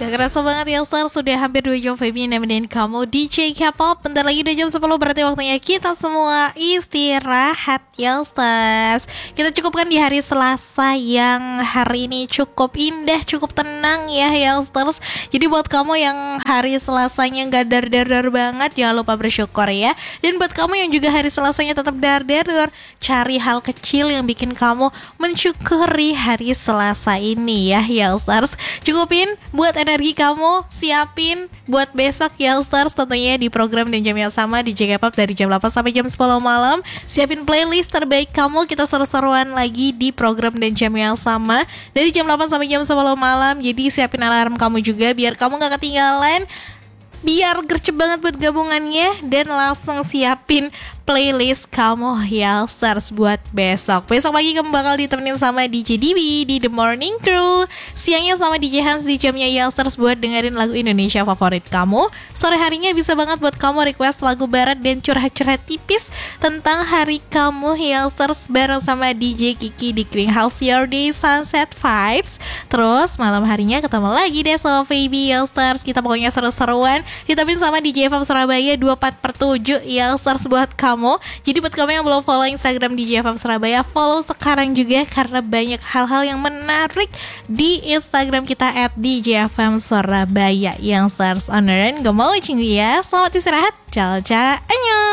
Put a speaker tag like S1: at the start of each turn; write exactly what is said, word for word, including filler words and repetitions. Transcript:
S1: Gak kerasa banget ya Star, sudah hampir dua jam Feby nemenin kamu D J K-pop. Bentar lagi udah jam sepuluh, berarti waktunya kita semua istirahat ya Stars. Kita cukupkan di hari Selasa yang hari ini cukup indah, cukup tenang ya ya Stars. Jadi buat kamu yang hari Selasanya gak dar-dar banget, jangan lupa bersyukur ya. Dan buat kamu yang juga hari Selasanya tetap dar-dar, cari hal kecil yang bikin kamu mensyukuri hari Selasa ini ya ya Stars. Cukupin buat energi kamu, siapin buat besok ya Stars, tentunya di program dan jam yang sama di J K-pop dari jam delapan sampai jam sepuluh malam. Siapin playlist terbaik kamu, kita seru-seruan lagi di program dan jam yang sama dari jam delapan sampai jam sepuluh malam. Jadi siapin alarm kamu juga biar kamu gak ketinggalan, biar gercep banget buat gabungannya, dan langsung siapin playlist kamu ya Stars buat besok. Besok pagi kamu bakal ditemenin sama D J D B di The Morning Crew. Siangnya sama D J Hans di jamnya ya Stars buat dengerin lagu Indonesia favorit kamu. Sore harinya bisa banget buat kamu request lagu barat dan curhat-curhat tipis tentang hari kamu ya Stars bareng sama D J Kiki di Greenhouse Your Day Sunset Vibes. Terus malam harinya ketemu lagi deh sama Feby ya Stars. Kita pokoknya seru-seruan ditemenin sama D J F M Surabaya dua puluh empat per tujuh ya Stars buat kamu. Jadi buat kamu yang belum follow Instagram D J F M Surabaya, follow sekarang juga karena banyak hal-hal yang menarik di Instagram kita at D J F M Surabaya yang Stars Honoran. Gak mau cing dia. Selamat istirahat. Ciao ciao. Annyeong.